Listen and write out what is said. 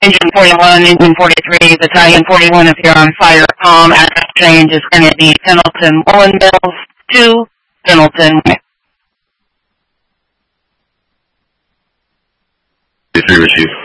Engine 41, Engine 43, Battalion 41 if you're on fire. Address change is going to be Pendleton Woolen Mills to Pendleton. 3 Chief.